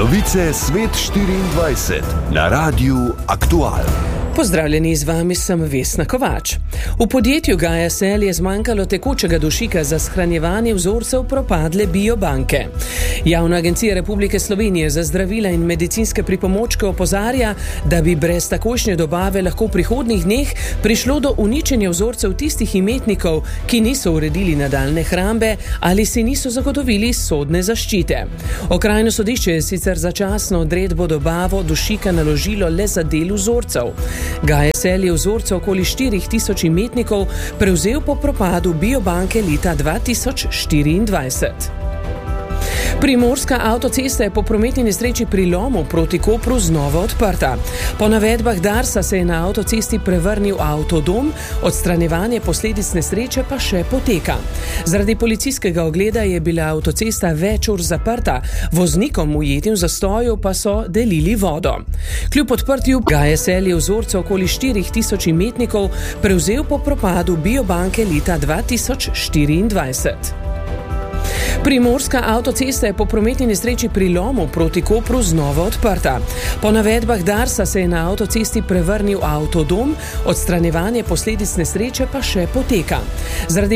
Novice Svet 24 na Radiu Aktual. Pozdravljeni, z vami sem Vesna Kovač. V podjetju GSL je zmanjkalo tekočega dušika za shranjevanje vzorcev propadle biobanke. Javna agencija Republike Slovenije za zdravila in medicinske pripomočke opozarja, da bi brez takojšnje dobave lahko v prihodnjih dneh prišlo do uničenja vzorcev tistih imetnikov, ki niso uredili nadaljne hrambe ali si niso zagotovili sodne zaščite. Okrajno sodišče je sicer začasno odredbo dobavo dušika naložilo le za del vzorcev. GSL je vzorce okoli 4000 imetnikov prevzel po propadu biobanke leta 2024. Primorska avtocesta je po prometni nesreči pri lomu proti Kopru znova odprta. Po navedbah Darsa se je na avtocesti prevrnil avtodom, odstranjevanje posledic nesreče pa še poteka. Zaradi policijskega ogleda je bila avtocesta več ur zaprta, voznikom ujetim v zastoju pa so delili vodo. Kljub odprtju GSL je vzorce okoli 4000 imetnikov prevzel po propadu biobanke leta 2024. Primorska avtocesta je po prometni nesreči pri lomu proti Kopru znova odprta. Po navedbah Darsa se je na avtocesti prevrnil avtodom, odstranjevanje posledic nesreče pa še poteka. Zaradi